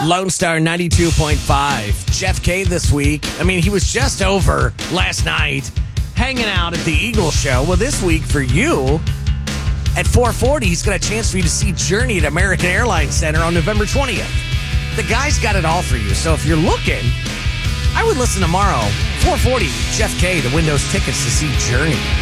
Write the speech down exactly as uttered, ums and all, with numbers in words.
Lone Star ninety-two point five. Jeff K this week. I mean, he was just over last night hanging out at the Eagle Show. Well, this week for you, at four forty, he's got a chance for you to see Journey at American Airlines Center on November twentieth. The guy's got it all for you. So if you're looking, I would listen tomorrow. four forty, Jeff K, the Windows tickets to see Journey.